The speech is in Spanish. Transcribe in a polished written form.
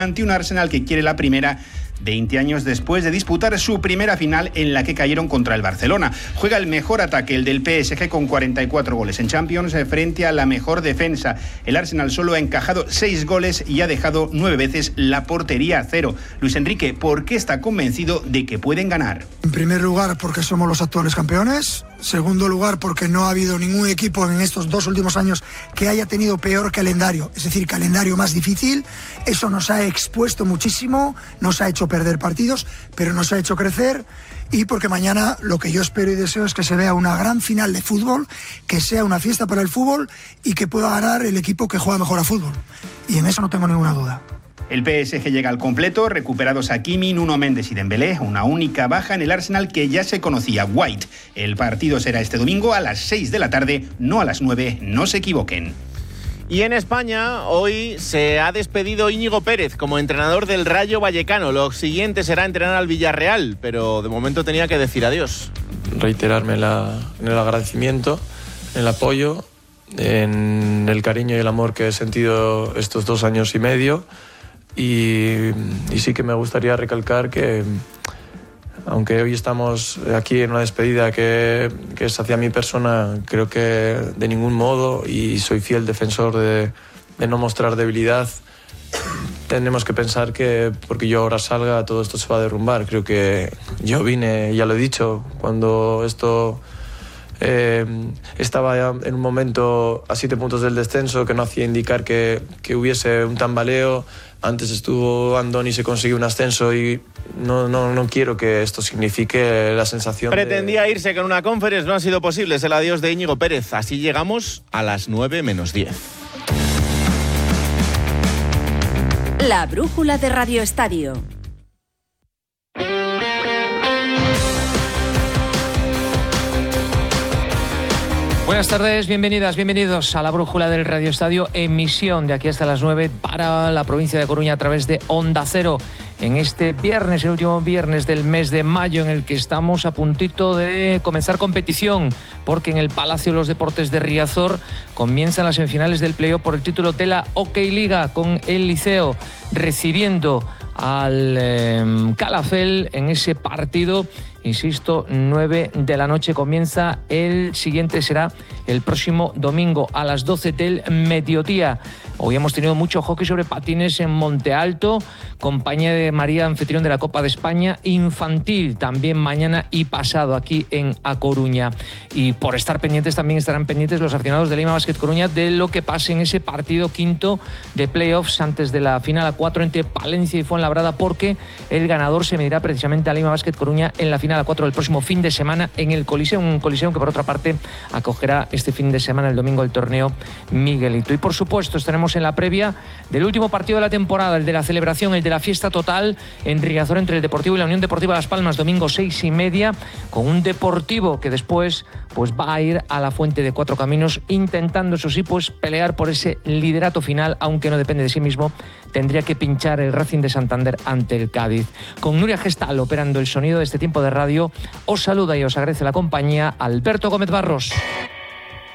ante un Arsenal que quiere la primera 20 años después de disputar su primera final en la que cayeron contra el Barcelona. Juega el mejor ataque, el del PSG, con 44 goles en Champions, frente a la mejor defensa. El Arsenal solo ha encajado 6 goles y ha dejado 9 veces la portería a cero. Luis Enrique, ¿por qué está convencido de que pueden ganar? En primer lugar, porque somos los actuales campeones. Segundo lugar, porque no ha habido ningún equipo en estos 2 últimos años que haya tenido peor calendario, es decir, calendario más difícil. Eso nos ha expuesto muchísimo, nos ha hecho perder partidos, pero nos ha hecho crecer. Y porque mañana lo que yo espero y deseo es que se vea una gran final de fútbol, que sea una fiesta para el fútbol y que pueda ganar el equipo que juega mejor a fútbol. Y en eso no tengo ninguna duda. El PSG llega al completo, recuperados Hakimi, Nuno Mendes y Dembélé, una única baja en el Arsenal que ya se conocía, White. El partido será este domingo a las 6 de la tarde, no a las 9, no se equivoquen. Y en España, hoy se ha despedido Íñigo Pérez como entrenador del Rayo Vallecano. Lo siguiente será entrenar al Villarreal, pero de momento tenía que decir adiós. Reiterarme en el agradecimiento, en el apoyo, en el cariño y el amor que he sentido estos 2 años y medio. Y sí que me gustaría recalcar que, aunque hoy estamos aquí en una despedida que es hacia mi persona, creo que de ningún modo, y soy fiel defensor de no mostrar debilidad, tenemos que pensar que porque yo ahora salga todo esto se va a derrumbar. Creo que yo vine, ya lo he dicho, cuando esto estaba en un momento a 7 puntos del descenso, que no hacía indicar que hubiese un tambaleo. Antes estuvo Andoni y se consiguió un ascenso y no quiero que esto signifique la sensación. Pretendía irse con una conference, no ha sido posible. Es el adiós de Íñigo Pérez. Así llegamos a las 9 menos 10. La brújula de Radio Estadio. Buenas tardes, bienvenidas, bienvenidos a la brújula del Radio Estadio, emisión de aquí hasta las 9 para la provincia de Coruña a través de Onda Cero. En este viernes, el último viernes del mes de mayo, en el que estamos a puntito de comenzar competición, porque en el Palacio de los Deportes de Riazor comienzan las semifinales del playoff por el título de la Hockey Liga, con el Liceo recibiendo al Calafell en ese partido. Insisto, 9 de la noche comienza. El siguiente será el próximo domingo a las 12 del mediodía. Hoy hemos tenido mucho hockey sobre patines en Monte Alto, compañía de María, anfitrión de la Copa de España infantil, también mañana y pasado aquí en A Coruña. Y por estar pendientes, también estarán pendientes los aficionados de Lima Basket Coruña de lo que pase en ese partido quinto de playoffs antes de la final a 4 entre Palencia y Fuenlabrada, porque el ganador se medirá precisamente a Lima Basket Coruña en la final a 4 del próximo fin de semana en el Coliseum, un Coliseum que por otra parte acogerá este fin de semana, el domingo, el torneo Miguelito. Y por supuesto estaremos en la previa del último partido de la temporada, el de la celebración, el de la fiesta total en Riazor entre el Deportivo y la Unión Deportiva Las Palmas, domingo 6:30, con un Deportivo que después pues va a ir a la Fuente de Cuatro Caminos intentando, eso sí, pues pelear por ese liderato final, aunque no depende de sí mismo. Tendría que pinchar el Racing de Santander ante el Cádiz. Con Nuria Gestal operando el sonido de este tiempo de radio, os saluda y os agradece la compañía Alberto Gómez Barros.